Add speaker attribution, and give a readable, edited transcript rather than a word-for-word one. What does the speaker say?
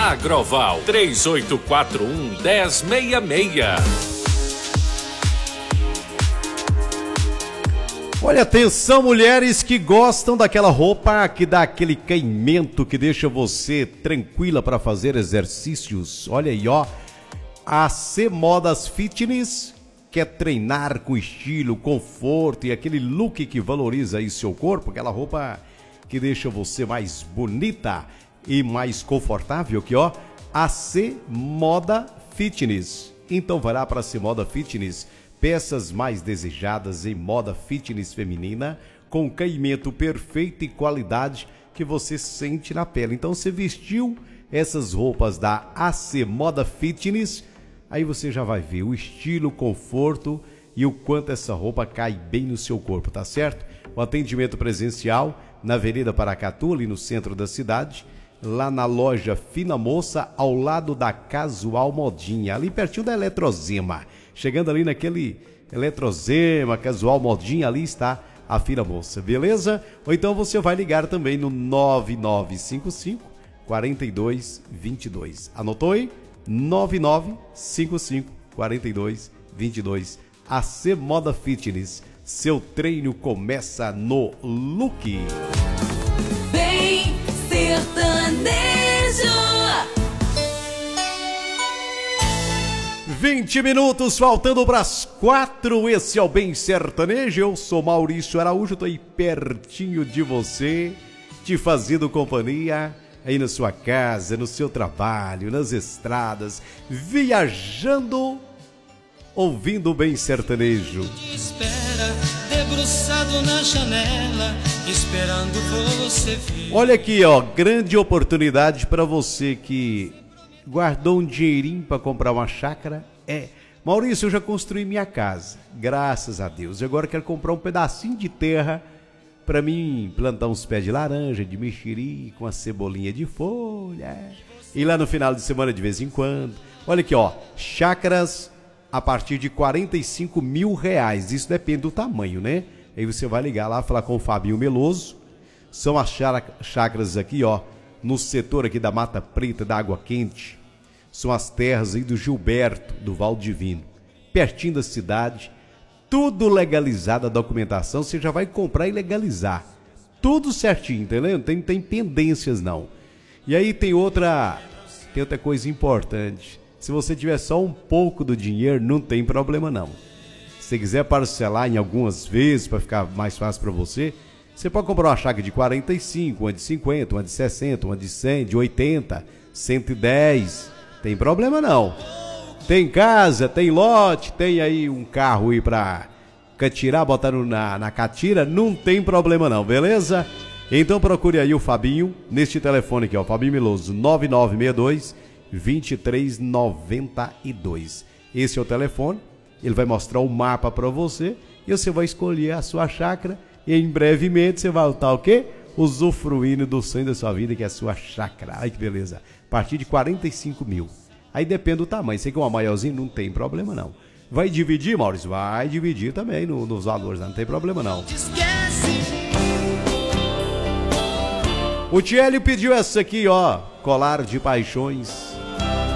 Speaker 1: Agroval 3841-1066.
Speaker 2: Olha, atenção, mulheres que gostam daquela roupa que dá aquele caimento, que deixa você tranquila para fazer exercícios. Olha aí, ó. A C Modas Fitness quer treinar com estilo, conforto e aquele look que valoriza aí seu corpo, aquela roupa que deixa você mais bonita e mais confortável, que ó, a C Moda Fitness. Então vai lá para a C Moda Fitness. Peças mais desejadas em moda fitness feminina, com caimento perfeito e qualidade que você sente na pele. Então você vestiu essas roupas da AC Moda Fitness, aí você já vai ver o estilo, o conforto e o quanto essa roupa cai bem no seu corpo, tá certo? O atendimento presencial na Avenida Paracatu, ali no centro da cidade, lá na loja Fina Moça, ao lado da Casual Modinha, ali pertinho da Eletrozema. Chegando ali naquele Eletrozema, Casual Modinha, ali está a Fina Moça, beleza? Ou então você vai ligar também no 9955-4222. Anotou aí? 9955-4222. AC Moda Fitness. Seu treino começa no look.
Speaker 3: Bem sertanejo.
Speaker 2: 20 minutos faltando para as 4. Esse é o Bem Sertanejo. Eu sou Maurício Araújo, tô aí pertinho de você, te fazendo companhia aí na sua casa, no seu trabalho, nas estradas, viajando, ouvindo o Bem Sertanejo.
Speaker 4: Espera, debruçado na janela, esperando você vir.
Speaker 2: Olha aqui, ó, grande oportunidade para você que guardou um dinheirinho para comprar uma chácara. Maurício, eu já construí minha casa, graças a Deus. Agora quero comprar um pedacinho de terra para mim plantar uns pés de laranja, de mexerica, uma cebolinha de folha. E lá no final de semana, de vez em quando. Olha aqui, ó, chácaras a partir de R$45 mil. Isso depende do tamanho, né? Aí você vai ligar lá, falar com o Fabinho Meloso. São as chácaras aqui, ó, no setor aqui da Mata Preta, da Água Quente. São as terras aí do Gilberto, do Val Divino, pertinho da cidade, tudo legalizado, a documentação, você já vai comprar e legalizar, tudo certinho, entendeu? Não tem pendências não. E aí tem outra coisa importante, se você tiver só um pouco do dinheiro, não tem problema não. Se você quiser parcelar em algumas vezes, para ficar mais fácil para você, você pode comprar uma chácara de 45, uma de 50, uma de 60, uma de 100, de 80, 110, tem problema não. Tem casa, tem lote, tem aí um carro aí pra catirar, botar na catira, não tem problema não, beleza? Então procure aí o Fabinho, neste telefone aqui, ó, Fabinho Meloso, 9962-2392. Esse é o telefone, ele vai mostrar o mapa pra você e você vai escolher a sua chácara e em brevemente você vai estar o quê? Usufruindo do sonho da sua vida, que é a sua chácara. Ai que beleza. A partir de 45 mil. Aí depende do tamanho. Sei que uma maiorzinha não tem problema não. Vai dividir, Maurício? Vai dividir também nos valores, não tem problema não. O Tielio pediu essa aqui, ó. Colar de Paixões.